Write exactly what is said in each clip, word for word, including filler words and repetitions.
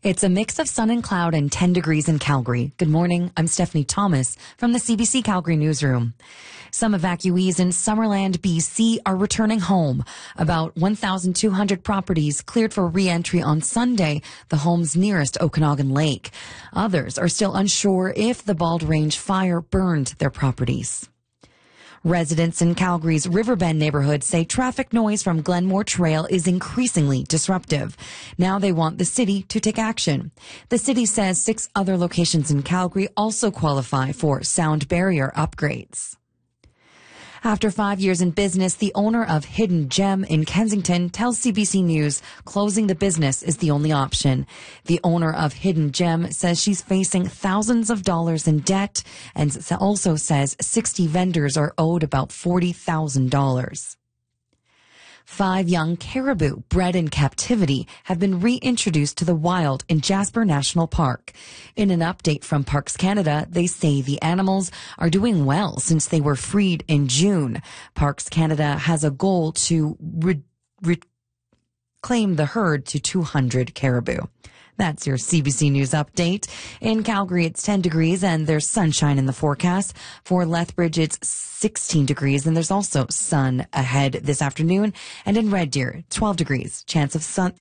It's a mix of sun and cloud and ten degrees in Calgary. Good morning. I'm Stephanie Thomas from the C B C Calgary newsroom. Some evacuees in Summerland, B C are returning home. About one thousand two hundred properties cleared for re-entry on Sunday, the home's nearest Okanagan Lake. Others are still unsure if the Bald Range fire burned their properties. Residents in Calgary's Riverbend neighborhood say traffic noise from Glenmore Trail is increasingly disruptive. Now they want the city to take action. The city says six other locations in Calgary also qualify for sound barrier upgrades. After five years in business, the owner of Hidden Gem in Kensington tells C B C News closing the business is the only option. The owner of Hidden Gem says she's facing thousands of dollars in debt and also says sixty vendors are owed about forty thousand dollars. Five young caribou bred in captivity have been reintroduced to the wild in Jasper National Park. In an update from Parks Canada, they say the animals are doing well since they were freed in June. Parks Canada has a goal to re- reclaim the herd to two hundred caribou. That's your C B C News update. In Calgary, it's ten degrees and there's sunshine in the forecast. For Lethbridge, it's sixteen degrees and there's also sun ahead this afternoon. And in Red Deer, twelve degrees, chance of sun.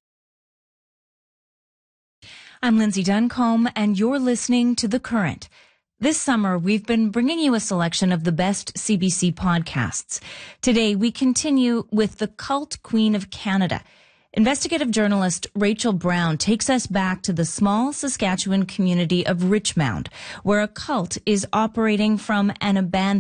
I'm Lindsay Duncombe and you're listening to The Current. This summer, we've been bringing you a selection of the best C B C podcasts. Today, we continue with The Cult Queen of Canada. Investigative journalist Rachel Brown takes us back to the small Saskatchewan community of Richmond, where a cult is operating from an abandoned